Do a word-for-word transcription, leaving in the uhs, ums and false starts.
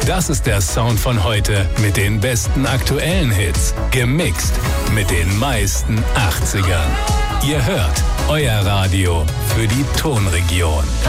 Das ist der Sound von heute mit den besten aktuellen Hits. Gemixt mit den meisten achtzigern. Ihr hört euer Radio für die Tonregion.